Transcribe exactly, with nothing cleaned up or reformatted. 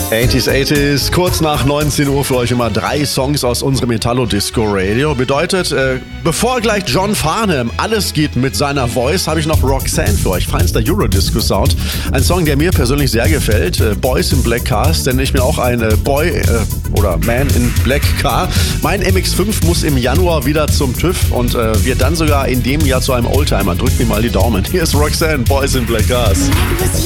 achtziger, achtziger, kurz nach neunzehn Uhr für euch immer drei Songs aus unserem Italo-Disco-Radio. Bedeutet, äh, bevor gleich John Farnham alles geht mit seiner Voice, habe ich noch Roxanne für euch, feinster Eurodisco-Sound. Ein Song, der mir persönlich sehr gefällt, äh, Boys in Black Cars, denn ich bin auch ein äh, Boy äh, oder Man in Black Car. Mein M X fünf muss im Januar wieder zum TÜV und äh, wird dann sogar in dem Jahr zu einem Oldtimer. Drückt mir mal die Daumen. Hier ist Roxanne, Boys in Black Cars.